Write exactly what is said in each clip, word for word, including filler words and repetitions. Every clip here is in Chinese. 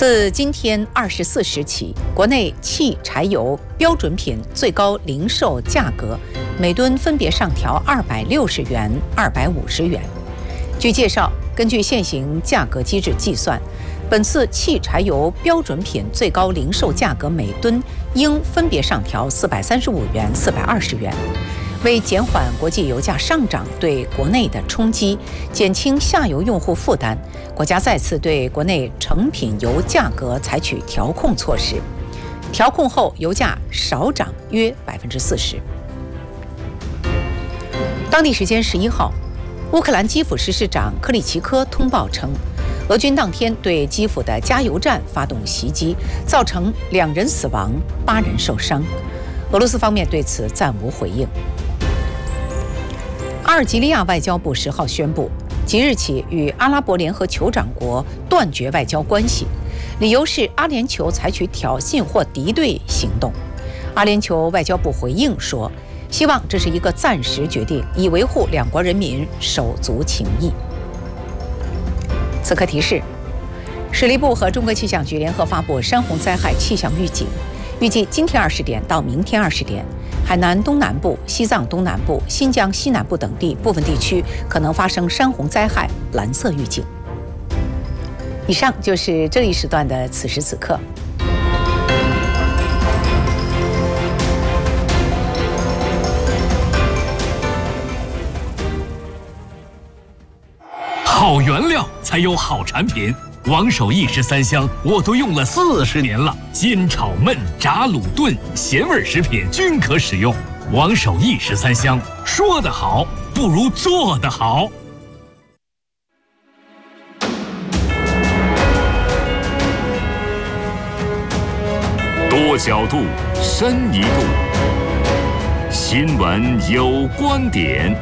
自今天二十四时起，国内汽柴油标准品最高零售价格每吨分别上调二百六十元、二百五十元。据介绍，根据现行价格机制计算，本次汽柴油标准品最高零售价格每吨应分别上调四百三十五元、四百二十元。为减缓国际油价上涨对国内的冲击，减轻下游用户负担，国家再次对国内成品油价格采取调控措施。调控后，油价少涨约百分之四十。当地时间十一号，乌克兰基辅市市长克里奇科通报称，俄军当天对基辅的加油站发动袭击，造成两人死亡、八人受伤。俄罗斯方面对此暂无回应。阿尔及利亚外交部十号宣布，即日起与阿拉伯联合酋长国断绝外交关系，理由是阿联酋采取挑衅或敌对行动。阿联酋外交部回应说，希望这是一个暂时决定，以维护两国人民手足情谊。此刻提示，水利部和中国气象局联合发布山洪灾害气象预警，预计今天二十点到明天二十点，海南东南部、西藏东南部、新疆西南部等地部分地区可能发生山洪灾害蓝色预警。以上就是这一时段的此时此刻。 好原料才有好产品。王守义十三香我都用了四十年了，煎炒焖炸卤炖咸味食品均可使用。王守义十三香，说得好不如做得好。 多角度，深一度，新闻有观点。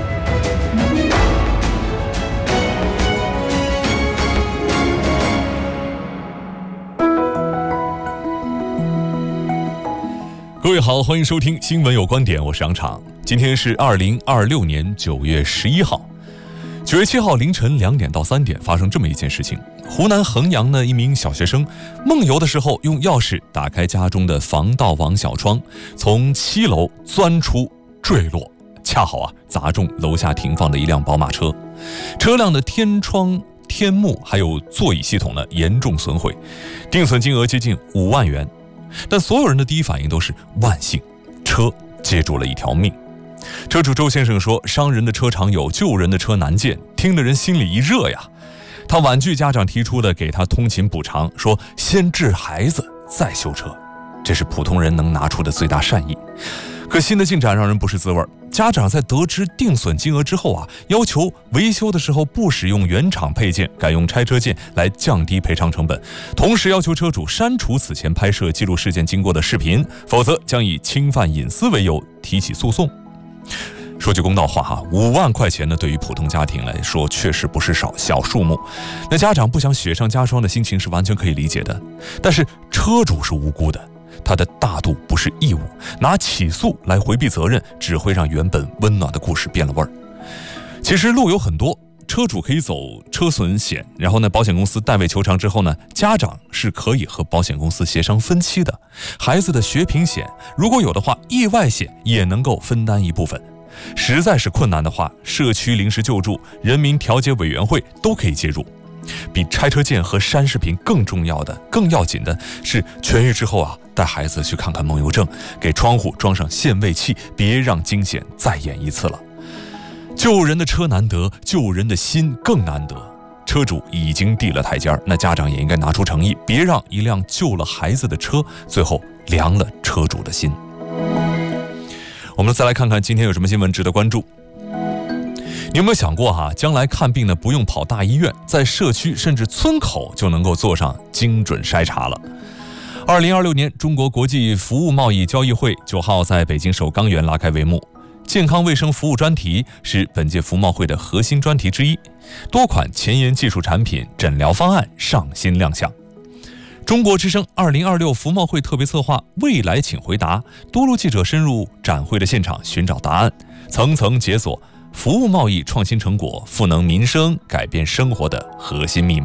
各位好，欢迎收听新闻有观点，我是杨昶。今天是二零二六年九月十一号，九月七号凌晨两点到三点发生这么一件事情：湖南衡阳的一名小学生梦游的时候，用钥匙打开家中的防盗网小窗，从七楼钻出坠落，恰好啊砸中楼下停放的一辆宝马车，车辆的天窗、天幕还有座椅系统呢严重损毁，定损金额接近五万元。但所有人的第一反应都是万幸，车接住了一条命。车主周先生说，伤人的车常有，救人的车难见，听得人心里一热呀。他婉拒家长提出的给他通勤补偿，说先治孩子再修车，这是普通人能拿出的最大善意。可新的进展让人不是滋味，家长在得知定损金额之后啊，要求维修的时候不使用原厂配件，改用拆车件来降低赔偿成本，同时要求车主删除此前拍摄记录事件经过的视频，否则将以侵犯隐私为由提起诉讼。说句公道话哈，五万块钱呢，对于普通家庭来说确实不是少小数目。那家长不想雪上加霜的心情是完全可以理解的，但是车主是无辜的。他的大度不是义务，拿起诉来回避责任，只会让原本温暖的故事变了味儿。其实路有很多，车主可以走车损险，然后呢，保险公司代位求偿之后呢，家长是可以和保险公司协商分期的。孩子的学平险，如果有的话，意外险也能够分担一部分。实在是困难的话，社区临时救助、人民调解委员会都可以介入。比拆车件和删视频更重要的、更要紧的是痊愈之后啊，带孩子去看看梦游症，给窗户装上限位器，别让惊险再演一次了。救人的车难得，救人的心更难得。车主已经递了台阶，那家长也应该拿出诚意，别让一辆救了孩子的车最后凉了车主的心。我们再来看看今天有什么新闻值得关注。你有没有想过哈、啊，将来看病呢不用跑大医院，在社区甚至村口就能够做上精准筛查了。二零二六年中国国际服务贸易交易会九号在北京首钢园拉开帷幕，健康卫生服务专题是本届服贸会的核心专题之一，多款前沿技术产品、诊疗方案上新亮相。中国之声二零二六服贸会特别策划未来请回答，多路记者深入展会的现场寻找答案，层层解锁服务贸易创新成果赋能民生、改变生活的核心密码。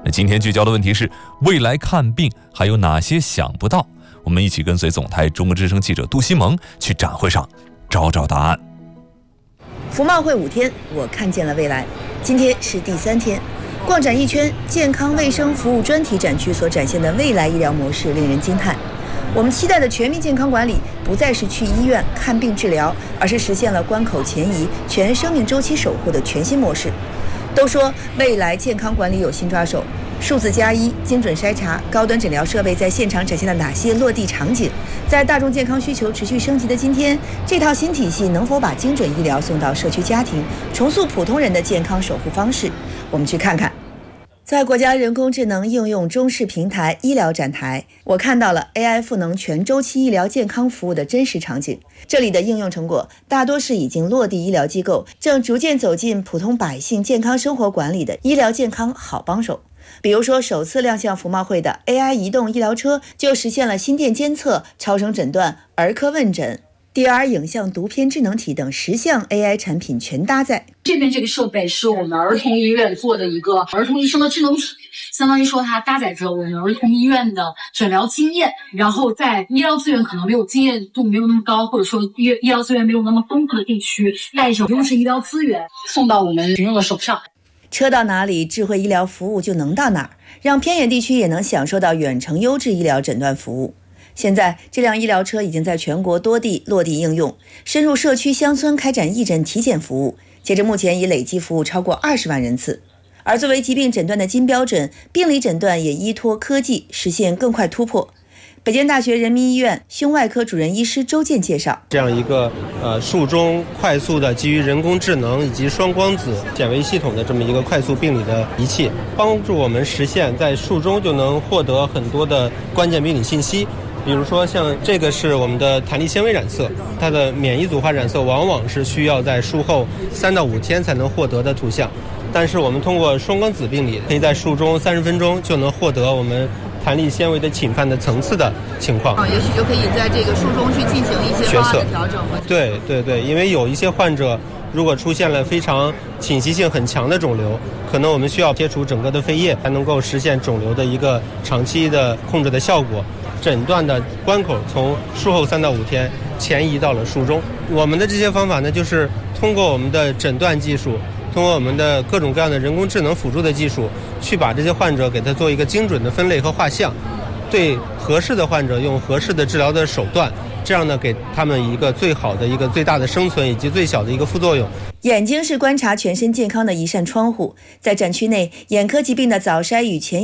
那今天聚焦的问题是，未来看病还有哪些想不到？我们一起跟随总台中国之声记者杜西蒙去展会上找找答案。 服贸会五天，我看见了未来。今天是第三天，逛展一圈，健康卫生服务专题展区所展现的未来医疗模式令人惊叹。我们期待的全民健康管理不再是去医院看病治疗，而是实现了关口前移、全生命周期守护的全新模式。都说未来健康管理有新抓手，数字加医、精准筛查、高端诊疗设备在现场展现了哪些落地场景？在大众健康需求持续升级的今天，这套新体系能否把精准医疗送到社区家庭，重塑普通人的健康守护方式？我们去看看。在国家人工智能应用中视平台医疗展台，我看到了 A I 赋能全周期医疗健康服务的真实场景。这里的应用成果大多是已经落地医疗机构，正逐渐走进普通百姓健康生活管理的医疗健康好帮手。比如说，首次亮相服贸会的 A I 移动医疗车，就实现了心电监测、超声诊断、儿科问诊、D R 影像读片智能体等十项 A I 产品全搭载。 这边这个设备是我们儿童医院做的一个儿童医生的智能体，相当于说它搭载着我们儿童医院的诊疗经验，然后在医疗资源可能没有经验度没有那么高，或者说医医疗资源没有那么丰富的地区，带着优质医疗资源送到我们群众的手上。 车到哪里，智慧医疗服务就能到哪儿，让偏远地区也能享受到远程优质医疗诊断服务。现在，这辆医疗车已经在全国多地落地应用，深入社区乡村开展义诊体检服务，截至目前已累计服务超过二十万人次。而作为疾病诊断的金标准，病理诊断也依托科技实现更快突破。北京大学人民医院胸外科主任医师周健介绍， 这样一个呃术中快速的基于人工智能以及双光子显微系统的这么一个快速病理的仪器，帮助我们实现在术中就能获得很多的关键病理信息。比如说像这个是我们的弹力纤维染色，它的免疫组化染色往往是需要在术后三到五天才能获得的图像，但是我们通过双光子病理，可以在术中三十分钟就能获得我们弹力纤维的侵犯的层次的情况。 啊，也许就可以在这个术中去进行一些方案的调整。 对对对，因为有一些患者如果出现了非常侵袭性很强的肿瘤，可能我们需要切除整个的肺叶，才能够实现肿瘤的一个长期的控制的效果。诊断的关口从术后三到五天前移到了术中。我们的这些方法呢，就是通过我们的诊断技术，通过我们的各种各样的人工智能辅助的技术，去把这些患者给他做一个精准的分类和画像，对合适的患者用合适的治疗的手段，这样呢，给他们一个最好的一个最大的生存以及最小的一个副作用。 眼睛是观察全身健康的一扇窗户，在展区内，眼科疾病的早筛与前